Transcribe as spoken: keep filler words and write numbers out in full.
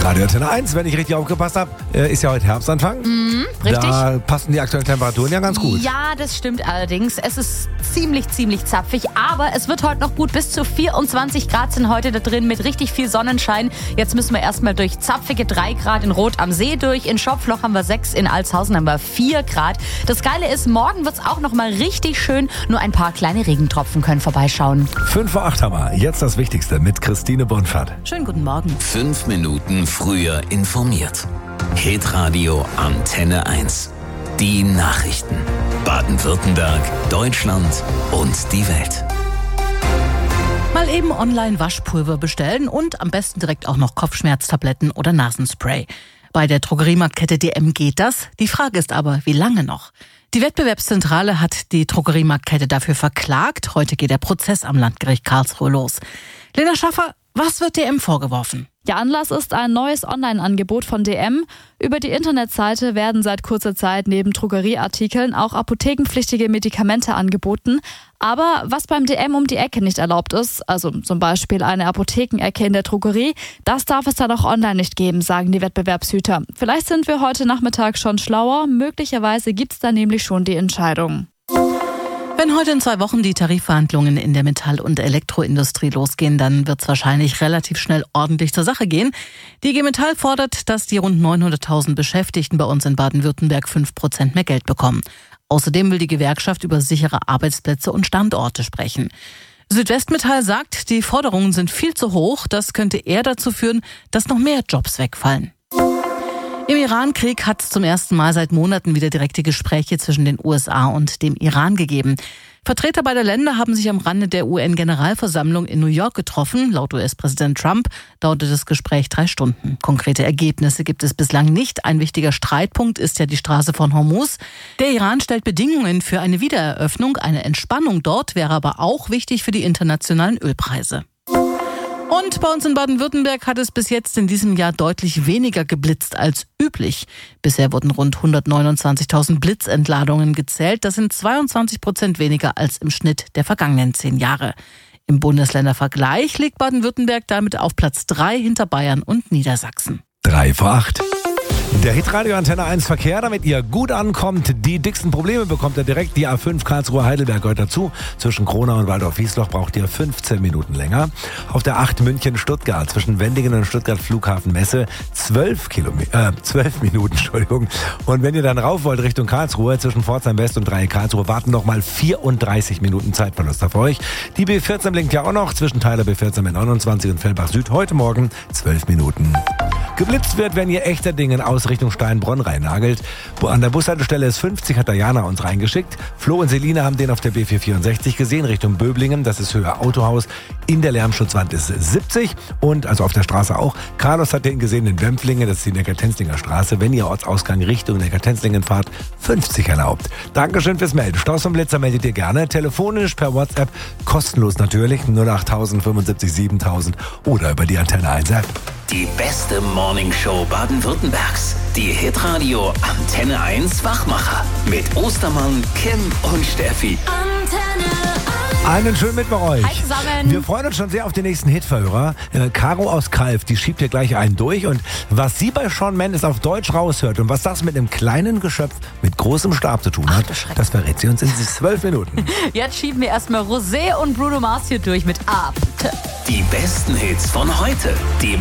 Hitradio Antenne eins, wenn ich richtig aufgepasst habe, ist ja heute Herbstanfang. Mhm, richtig. Da passen die aktuellen Temperaturen ja ganz gut. Ja, das stimmt allerdings. Es ist ziemlich, ziemlich zapfig, aber es wird heute noch gut. Bis zu vierundzwanzig Grad sind heute da drin mit richtig viel Sonnenschein. Jetzt müssen wir erstmal durch zapfige drei Grad in Rot am See durch. In Schopfloch haben wir sechs, in Altshausen haben wir vier Grad. Das Geile ist, morgen wird es auch noch mal richtig schön. Nur ein paar kleine Regentropfen können vorbeischauen. Fünf vor acht haben wir. Jetzt das Wichtigste mit Christine Bonfert. Schönen guten Morgen. Fünf Minuten früher informiert. Hitradio Antenne eins. Die Nachrichten. Baden-Württemberg, Deutschland und die Welt. Mal eben online Waschpulver bestellen und am besten direkt auch noch Kopfschmerztabletten oder Nasenspray. Bei der Drogeriemarktkette D M geht das. Die Frage ist aber, wie lange noch? Die Wettbewerbszentrale hat die Drogeriemarktkette dafür verklagt. Heute geht der Prozess am Landgericht Karlsruhe los. Lena Schaffer, was wird D M vorgeworfen? Der Anlass ist ein neues Online-Angebot von D M. Über die Internetseite werden seit kurzer Zeit neben Drogerieartikeln auch apothekenpflichtige Medikamente angeboten. Aber was beim D M um die Ecke nicht erlaubt ist, also zum Beispiel eine Apothekenecke in der Drogerie, das darf es dann auch online nicht geben, sagen die Wettbewerbshüter. Vielleicht sind wir heute Nachmittag schon schlauer, möglicherweise gibt es da nämlich schon die Entscheidung. Wenn heute in zwei Wochen die Tarifverhandlungen in der Metall- und Elektroindustrie losgehen, dann wird es wahrscheinlich relativ schnell ordentlich zur Sache gehen. Die I G Metall fordert, dass die rund neunhunderttausend Beschäftigten bei uns in Baden-Württemberg fünf Prozent mehr Geld bekommen. Außerdem will die Gewerkschaft über sichere Arbeitsplätze und Standorte sprechen. Südwestmetall sagt, die Forderungen sind viel zu hoch. Das könnte eher dazu führen, dass noch mehr Jobs wegfallen. Im Iran-Krieg hat es zum ersten Mal seit Monaten wieder direkte Gespräche zwischen den U S A und dem Iran gegeben. Vertreter beider Länder haben sich am Rande der U N-Generalversammlung in New York getroffen. Laut U S-Präsident Trump dauerte das Gespräch drei Stunden. Konkrete Ergebnisse gibt es bislang nicht. Ein wichtiger Streitpunkt ist ja die Straße von Hormuz. Der Iran stellt Bedingungen für eine Wiedereröffnung. Eine Entspannung dort wäre aber auch wichtig für die internationalen Ölpreise. Und bei uns in Baden-Württemberg hat es bis jetzt in diesem Jahr deutlich weniger geblitzt als üblich. Bisher wurden rund hundertneunundzwanzigtausend Blitzentladungen gezählt. Das sind zweiundzwanzig Prozent weniger als im Schnitt der vergangenen zehn Jahre. Im Bundesländervergleich liegt Baden-Württemberg damit auf Platz drei hinter Bayern und Niedersachsen. Drei vor acht. Der Hitradio Antenne eins Verkehr, damit ihr gut ankommt. Die dicksten Probleme bekommt ihr direkt. Die A fünf Karlsruhe-Heidelberg gehört dazu. Zwischen Kronau und Waldorf-Wiesloch braucht ihr fünfzehn Minuten länger. Auf der acht München-Stuttgart zwischen Wendingen und Stuttgart-Flughafen-Messe zwölf Kilometer, äh, zwölf Minuten, Entschuldigung. Und wenn ihr dann rauf wollt Richtung Karlsruhe, zwischen Pforzheim West und Dreieck Karlsruhe, warten noch mal vierunddreißig Minuten Zeitverlust auf euch. Die B vierzehn blinkt ja auch noch zwischen Tyler B vierzehn mit neunundzwanzig und Fellbach Süd heute Morgen zwölf Minuten. Geblitzt wird, wenn ihr echter Dingen aus Richtung Steinbronn reinnagelt. An der Bushaltestelle ist fünfzig, hat Diana uns reingeschickt. Flo und Selina haben den auf der B vierhundertvierundsechzig gesehen, Richtung Böblingen. Das ist Höhe Autohaus. In der Lärmschutzwand ist siebzig und also auf der Straße auch. Carlos hat den gesehen in Wempflingen, das ist die Neckar-Tenzlinger Straße. Wenn ihr Ortsausgang Richtung Neckar-Tenzlingen fahrt, fünfzig erlaubt. Dankeschön fürs Melden. Staus und Blitzer meldet ihr gerne. Telefonisch, per WhatsApp, kostenlos natürlich. null acht tausend fünfundsiebzig siebentausend oder über die Antenne eins App. Die beste Morningshow Baden-Württembergs. Die Hitradio Antenne eins Wachmacher. Mit Ostermann, Kim und Steffi. Antenne eins. Einen schönen Mittwoch euch. Hi zusammen. Wir freuen uns schon sehr auf den nächsten Hitverhörer. Äh, Caro aus Kalf, die schiebt hier gleich einen durch. Und was sie bei Shawn Mendes auf Deutsch raushört und was das mit einem kleinen Geschöpf mit großem Stab zu tun hat, Ach, das verrät sie uns in zwölf Minuten. Jetzt schieben wir erstmal Rosé und Bruno Mars hier durch mit Up. Die besten Hits von heute. Die